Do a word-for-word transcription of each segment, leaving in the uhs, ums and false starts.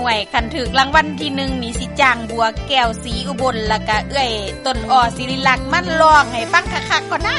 ห่วยคันถึกรางวัลที่หนึ่งนี่สิจ้างบัวแก้วสีอุบลแล้วก็เอ้ยต้นอ้อศิริลักษณ์มันร้องให้ฟังคักๆก่อนนะ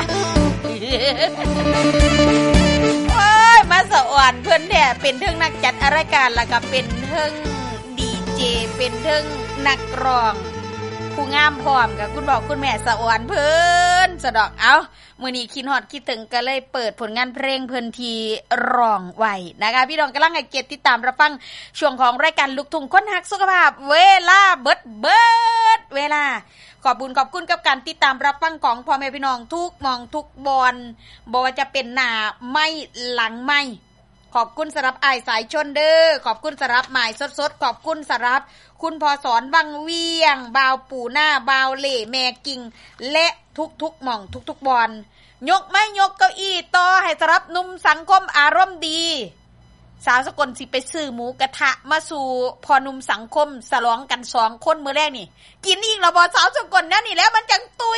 โอ้ยมาสะอ่อนเพิ่นแท้เป็นเทิงนักจัดรายการแล้วก็เป็นเทิงดีเจเป็นเทิงนักร้องผู้งามพร้อมกับคุณบอกคุณแม่สะอ่อนเพิ่นสะดอกเอามื้อนี้คิดฮอดคิดถึงก็เลยเปิดผลงานเพลงเพิ่นที่ร้องไว้นะคะพี่น้องกำลังให้เกียรติติดตามรับฟังช่วงของรายการลูกทุ่งคนฮักสุขภาพเวลาเบิดเบิดเวลาขอบบุญขอบคุณกับการติดตามรับฟังของพ่อแม่พี่น้องทุกมองทุกบอนบ่ว่าจะเป็นหน้าไม่หลังไม่ขอบคุณสำหรับอ้ายสายชนเด้อขอบคุณสำหรับหมายสดๆขอบคุณสำหรับคุณพอสอนวังเวียงบ่าวปู่หน้าบ่าวเล่แม่กิ่งและทุกๆหม่องทุกๆบอนยกไม่ยกเก้าอี้ต่อให้สำหรับหนุ่มสังคมอารมณ์ดีสาวสกลสิไปซื้อหมูกระทะมาสู่พอหนุ่มสังคมสลองกันสองคนมื้อแรกนี่กินอีกแล้วบ่สาวสกลนั่นนี่แล้วมันจังตุ้ย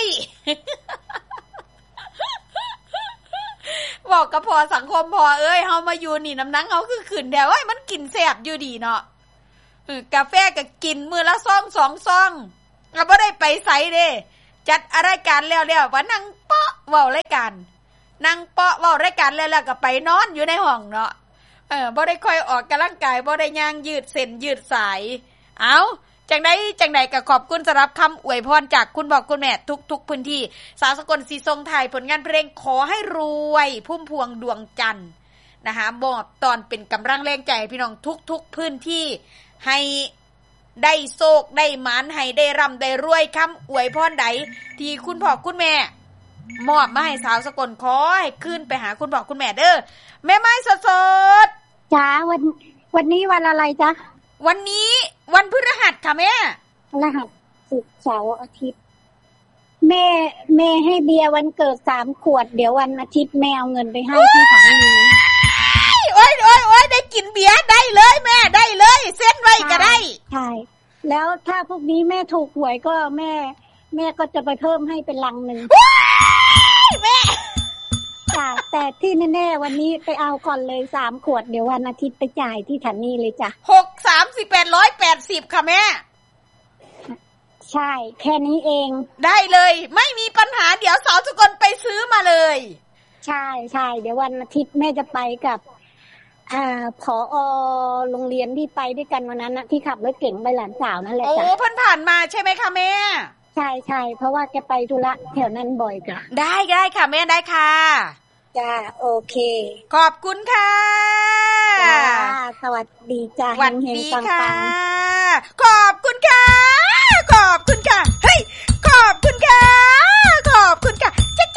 บอกกับพอสังคมพอเอ้ยเฮามาอยู่นี่น้ำหนักเฮาคือขึ้นแท้เว้ยมันกินแซ่บอยู่ดีเนาะกาแฟก็กินมื้อละซองสองซองก็บ่ได้ไปไสเด้จัดรายการแล้วๆว่านั่งเปาะเว้ารายการนั่งเปาะเว้ารายการแล้วๆก็ไปนอนอยู่ในห้องเนาะเออบ่ได้ค่อยออกกำลังกายบ่ได้ย่างยืดเส้นยืดสายเอ้าจังได๋จังได๋ก็ขอบคุณสำหรับคำอวยพรจากคุณบอกคุณแม่ทุกๆพื้นที่สาวสกลสีทรงไทยผลงานเพลงขอให้รวยพุ่มพวงดวงจันทร์นะคะมอบตอนเป็นกำลังแรงใจให้พี่น้องทุกๆพื้นที่ให้ได้โชคได้หมานให้ได้ร่ำได้รวยคำอวยพรใดที่คุณพ่อคุณแม่มอบมาให้สาวสกลขอให้ขึ้นไปหาคุณพ่อคุณแม่เด้อแม่ไม้สดๆจ้าวันวันนี้วันอะไรจ๊ะวันนี้วันพฤหัสค่ะแม่พฤหัสศุกร์เสาร์อาทิตย์แม่แม่ให้เบียร์วันเกิดสามขวดเดี๋ยววันอาทิตย์แม่เอาเงินไปให้ที่ถังนึงโอ๊ยโอ๊ยโอ๊ยได้กินเบียร์ได้เลยแม่ได้เลยเส้นไว้ก็ได้ใช่แล้วถ้าพวกนี้แม่ถูกหวยก็แม่แม่ก็จะไปเพิ่มให้เป็นลังนึงแม่จ้าแต่ที่แน่ๆวันนี้ไปเอาก่อนเลยสามขวดเดี๋ยววันอาทิตย์ไปจ่ายที่ถังนี้เลยจ้ะหก สามสิบแปด หนึ่งร้อยแปดสิบค่ะแม่ใช่แค่นี้เองได้เลยไม่มีปัญหาเดี๋ยวสาวสกลไปซื้อมาเลยใช่ใช่เดี๋ยววันอาทิตย์แม่จะไปกับอ่าผอ.โรงเรียนที่ไปด้วยกันวันนั้นนะที่ขับรถเก๋งไปหลานสาวนั่นแหละจ้ะโอ้เพิ่นผ่านมาใช่ไหมคะแม่ใช่ใช่เพราะว่าแกไปธุระแถวนั้นบ่อยจ้ะได้ได้ค่ะแม่ได้ค่ะจ้าโอเคขอบคุณค่ะจ้าสวัสดีจ้าสวัสดีค่ะขอบคุณค่ะขอบคุณค่ะเฮ้ยขอบคุณค่ะขอบคุณค่ะ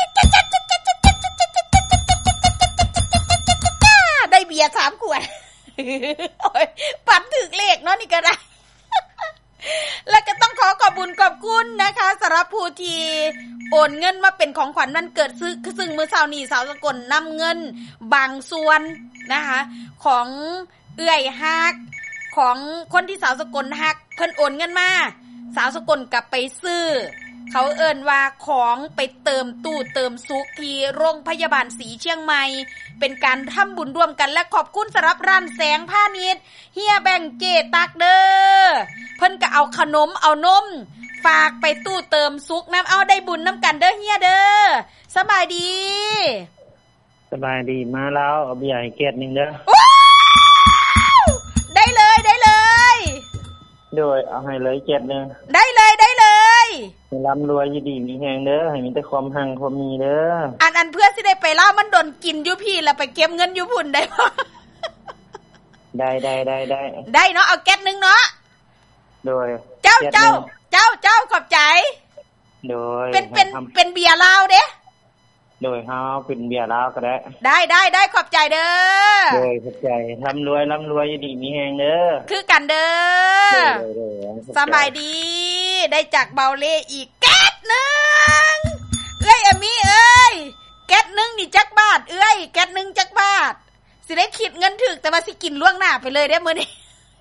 ได้เบียร์สามขวดปัดถึกเลขเนาะนี่ก็ได้แล้วก็ต้องขอขอบคุญขอบคุณนะคะสำหรับผู้ที่โอนเงินมาเป็นของขวัญวันเกิดซื้อซึ่งมื้อเช้านี้สาวสกลนำเงินบางส่วนนะคะของเอื้อยฮักของคนที่สาวสกลฮักเพิ่นโอนเงินมาสาวสกลกลับไปซื้อเขาเอิ้นว่าของไปเติมตู้เติมซุกที่โรงพยาบาลศรีเชียงใหม่เป็นการทำบุญร่วมกันและขอบคุณสำหรับร้านแสงพาณิชย์เฮียแบ่งเจตักเด้อเพิ่นก็เอาขนมเอานมฝากไปตู้เติมซุกน้ำเอาได้บุญน้ำกันเด้อเฮียเด้อสบายดีสบายดีมาแล้วเอาเบียร์ให้เกตนึงเด้อได้เลยได้เลยโดยเอาให้เลยเกตนึงได้เลยได้เลยให้ร่ำรวยอยู่ดีมีแฮงเด้อให้มีแต่ความหังความมีเด้ออันอันเพื่อสิได้ไปเล่ามันโดนกินอยู่พี่แล้วไปเก็บเงินอยู่พุ่นได้บ่ได้ได้ได้ได้ได้เนาะเอาแก๊สนึงเนาะโดยเจ้าเจ้าเจ้าเจ้าขอบใจโดยเป็นเป็นเป็นเบียร์ลาวเด้โดยเฮาเป็นเบียร์ลาวก็ได้ได้ได้ได้ขอบใจเด้อโดยขอบใจร่ำรวยร่ำรวยอยู่ดีมีแฮงเด้อคือกันเด้อสบายดีได้จากเบาเล่อีกแก๊สนึงเอ้ยอามีเอ้ยแก๊สนึงนี่จักบาทเอ้ยแก๊สนึงจักบาทสิได้คิดเงินถึกแต่ว่าสิกินล่วงหน้าไปเลยเด้อมื้อนี้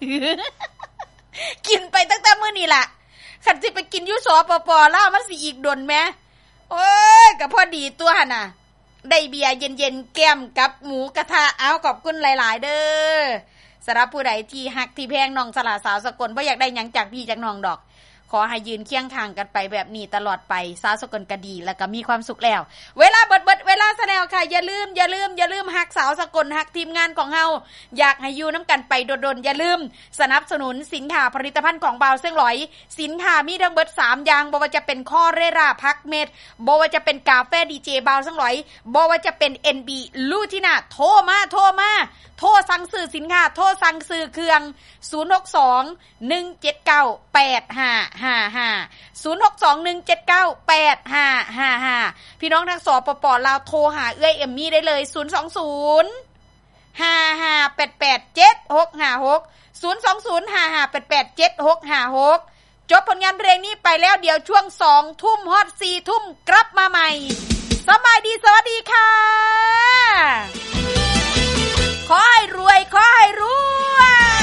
กินไปตั้งแต่มื้อนี้ล่ะคันสิไปกินอยู่สปป.ลาวมันสิอีกดนแม่โอ้ยก็พอดีตัวหั่นน่ะได้เบียร์เย็นๆแก้มกับหมูกระทะเอาขอบคุณหลายๆเด้อสำหรับผู้ใดที่ฮักที่แพงน้องสลาสาวสกลบ่อยากได้หยังจากพี่จากน้องดอกขอให้ยืนเคียงข้างกันไปแบบนี้ตลอดไปสาวสกลก็ดีแล้วก็มีความสุขแล้วเวลาเบิดเบิดเวลาซะแล้วค่ะอย่าลืมอย่าลืมอย่าลืมฮักสาวสกลฮักทีมงานของเฮาอยากให้อยู่น้ำกันไปโดดๆอย่าลืมสนับสนุนสินค้าผลิตภัณฑ์ของบ่าวเสี่ยงหลอยสินค้ามีทั้งเบิดสามอย่างบ่ว่าจะเป็นคอเรราพักเม็ดบ่ว่าจะเป็นกาแฟดีเจบ่าวเสี่ยงหลอยบ่ว่าจะเป็น เอ็น บี ลูทิน่าโทรมาโทรมาโทรสั่งซื้อสินค้าโทรสั่งซื้อเครื่องศูนย์ หก สอง หนึ่ง เจ็ด เก้า แปด ห้า ห้า ห้า ศูนย์ หก สอง หนึ่ง เจ็ด เก้า แปด ห้า ห้า ห้าพี่น้องทางสปป.ลาวโทรหาเอื้อยเอมมี่ได้เลยศูนย์ สอง ศูนย์ ห้า ห้า แปด แปด เจ็ด หก ห้า หก ศูนย์ สอง ศูนย์ ห้า ห้า แปด แปด เจ็ด หก ห้า หกจบผลงานเพลงนี้ไปแล้วเดี๋ยวช่วงสองทุ่มฮอตสี่ทุ่มกลับมาใหม่สบายดีสวัสดีค่ะขอให้รวยขอให้ร